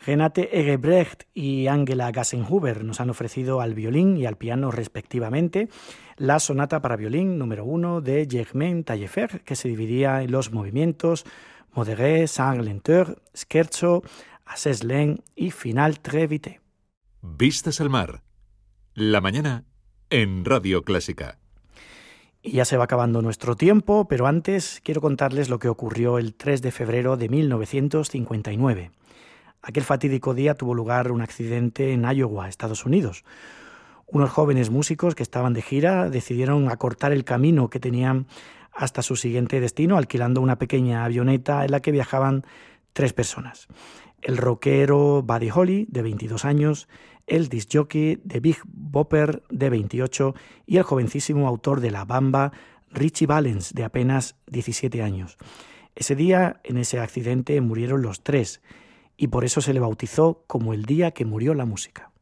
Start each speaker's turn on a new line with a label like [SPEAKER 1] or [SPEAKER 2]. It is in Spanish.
[SPEAKER 1] Renate Engelbrecht y Angela Gassenhuber nos han ofrecido al violín y al piano respectivamente la sonata para violín número 1 de Germain Taillefer, que se dividía en los movimientos modéré, sans lenteur, scherzo, assez lent y final très vite.
[SPEAKER 2] Vistas al mar. La mañana en Radio Clásica.
[SPEAKER 1] Y ya se va acabando nuestro tiempo, pero antes quiero contarles lo que ocurrió el 3 de febrero de 1959. Aquel fatídico día tuvo lugar un accidente en Iowa, Estados Unidos. Unos jóvenes músicos que estaban de gira decidieron acortar el camino que tenían hasta su siguiente destino, alquilando una pequeña avioneta en la que viajaban 3 personas. El rockero Buddy Holly, de 22 años, el disc jockey de Big Bopper, de 28, y el jovencísimo autor de La Bamba, Ritchie Valens, de apenas 17 años. Ese día, en ese accidente, murieron los 3, y por eso se le bautizó como el día que murió la música.